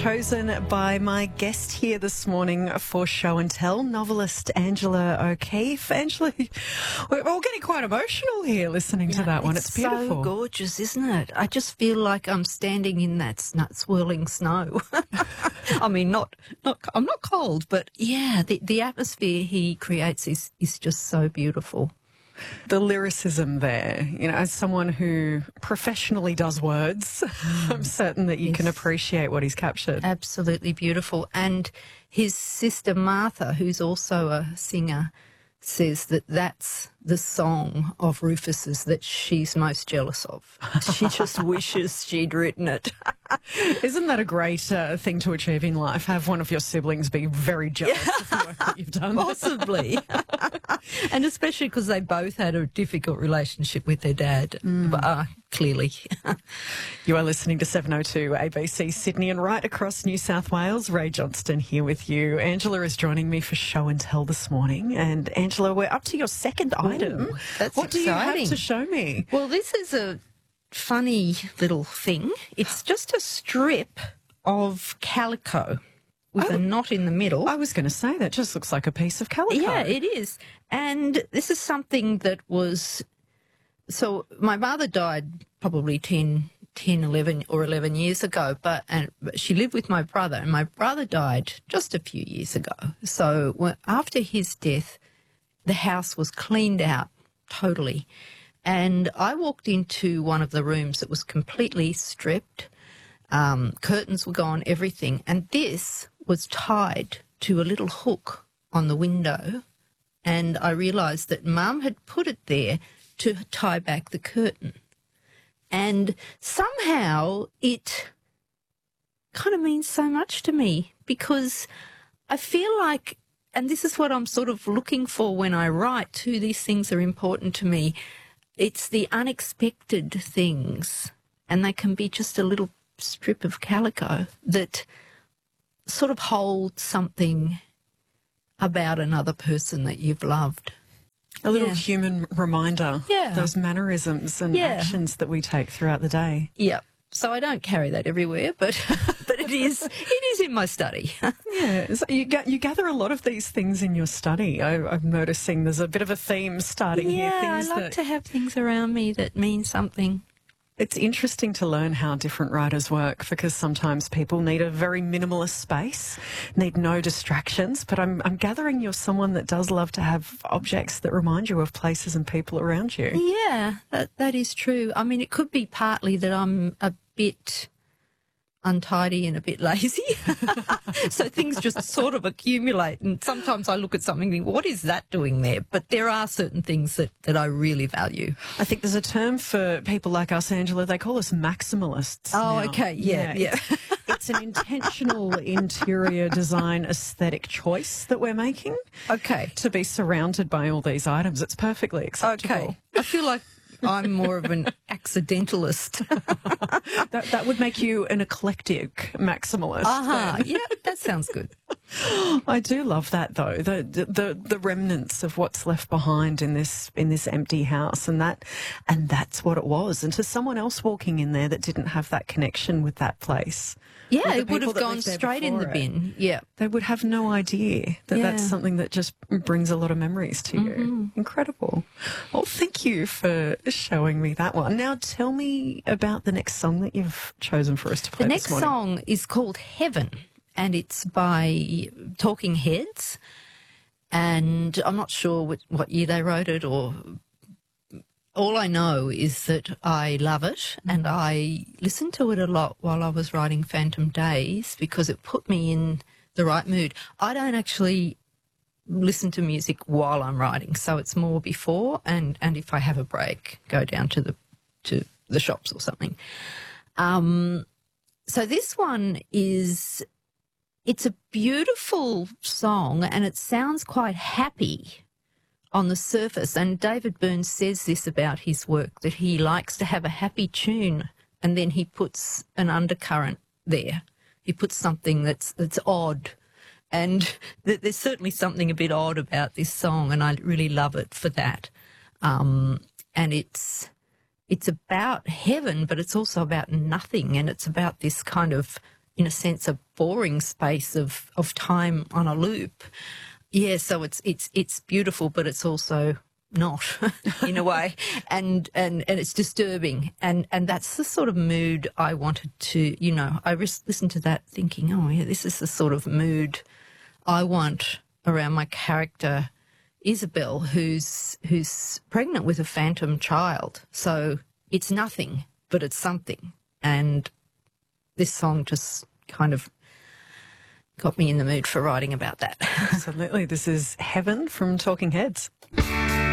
chosen by my guest here this morning for Show and Tell, novelist Angela O'Keeffe. Angela, we're all getting quite emotional here listening to that one. It's beautiful. So gorgeous, isn't it? I just feel like I'm standing in that swirling snow. I mean, I'm not cold, but yeah, the atmosphere he creates is just so beautiful. The lyricism there, you know, as someone who professionally does words, I'm certain that you can appreciate what he's captured. Absolutely beautiful. And his sister Martha, who's also a singer, says that that's the song of Rufus's that she's most jealous of. She just wishes she'd written it. Isn't that a great thing to achieve in life? Have one of your siblings be very jealous of the work that you've done. Possibly. And especially because they both had a difficult relationship with their dad, clearly. You are listening to 702 ABC Sydney and right across New South Wales. Ray Johnston here with you. Angela is joining me for Show and Tell this morning. And Angela, we're up to your second item. That's what exciting. do you have to show me? Well, this is a funny little thing. It's just a strip of calico with a knot in the middle. I was going to say, that just looks like a piece of calico. Yeah, it is. And this is something that was... So my mother died probably 11 years ago, but she lived with my brother, and my brother died just a few years ago. So after his death, the house was cleaned out totally. And I walked into one of the rooms that was completely stripped. Curtains were gone, everything. And this was tied to a little hook on the window. And I realised that Mum had put it there to tie back the curtain. And somehow it kind of means so much to me, because I feel like, and this is what I'm sort of looking for when I write too, these things are important to me. It's the unexpected things, and they can be just a little strip of calico that sort of hold something about another person that you've loved. A little human reminder. Yeah. Those mannerisms and actions that we take throughout the day. Yeah. So I don't carry that everywhere, but it is in my study. Yeah. So you gather a lot of these things in your study. I'm noticing there's a bit of a theme starting here. Yeah, I like to have things around me that mean something. It's interesting to learn how different writers work, because sometimes people need a very minimalist space, need no distractions. But I'm gathering you're someone that does love to have objects that remind you of places and people around you. Yeah, that is true. I mean, it could be partly that I'm a bit untidy and a bit lazy. So things just sort of accumulate, and sometimes I look at something and think, what is that doing there? But there are certain things that I really value. I think there's a term for people like us, Angela. They call us maximalists. Oh, now. okay. Yeah. It's an intentional interior design aesthetic choice that we're making. Okay. To be surrounded by all these items. It's perfectly acceptable. Okay. I feel like I'm more of an accidentalist. That would make you an eclectic maximalist. Yeah, that sounds good. I do love that, though, the remnants of what's left behind in this empty house, and that's what it was. And to someone else walking in there that didn't have that connection with that place, yeah, it would have gone straight in the bin. Yeah, they would have no idea that that's something that just brings a lot of memories to you. Incredible. Well, thank you for showing me that one. Now, tell me about the next song that you've chosen for us to play this morning. The next song is called Heaven, and it's by Talking Heads. And I'm not sure what year they wrote it, or all I know is that I love it, and I listened to it a lot while I was writing Phantom Days because it put me in the right mood. I don't actually listen to music while I'm writing, so it's more before, and if I have a break, go down to the shops or something. So this one it's a beautiful song, and it sounds quite happy on the surface. And David Burns says this about his work, that he likes to have a happy tune and then he puts an undercurrent there. He puts something that's odd. And there's certainly something a bit odd about this song, and I really love it for that. And it's about heaven, but it's also about nothing, and it's about this kind of in a sense, a boring space of time on a loop. Yeah, so it's beautiful, but it's also not in a way, and it's disturbing, and that's the sort of mood I wanted to, I listened to that thinking, oh yeah, this is the sort of mood I want around my character Isabel, who's pregnant with a phantom child. So it's nothing, but it's something, and this song just kind of got me in the mood for writing about that. Absolutely. This is Heaven from Talking Heads.